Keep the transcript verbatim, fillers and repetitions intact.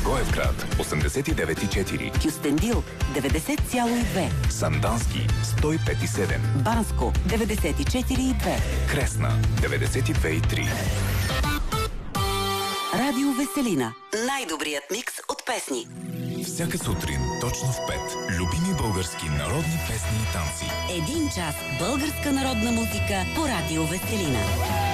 Благоевград осемдесет и девет и четири, Кюстендил деветдесет цяло и две, Сандански сто и пет и седем, Банско деветдесет и четири и две, Кресна деветдесет и две и три. Радио Веселина. Най-добрият микс от песни. Всяка сутрин, точно в пет, любими български народни песни и танци. Един час българска народна музика по Радио Веселина.